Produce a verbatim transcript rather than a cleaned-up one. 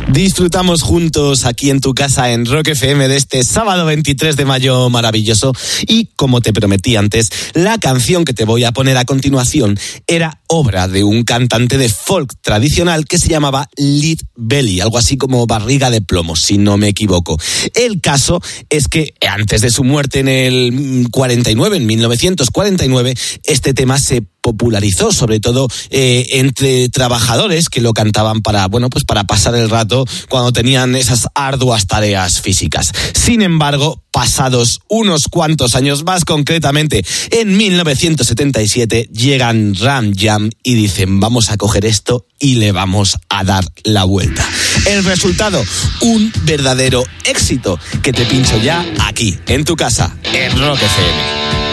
Disfrutamos juntos aquí en tu casa en Rock F M de este sábado veintitrés de mayo maravilloso. Y como te prometí antes, la canción que te voy a poner a continuación era obra de un cantante de folk tradicional que se llamaba Lead Belly, algo así como barriga de plomo, si no me equivoco. El caso es que antes de su muerte en el cuarenta y nueve, en mil novecientos cuarenta y nueve, este tema se popularizó, sobre todo eh, entre trabajadores que lo cantaban para, bueno, pues para pasar el rato cuando tenían esas arduas tareas físicas. Sin embargo, pasados unos cuantos años más, concretamente en mil novecientos setenta y siete, llegan Ram Jam y dicen: vamos a coger esto y le vamos a dar la vuelta. El resultado, un verdadero éxito que te pincho ya aquí, en tu casa, en Rock F M.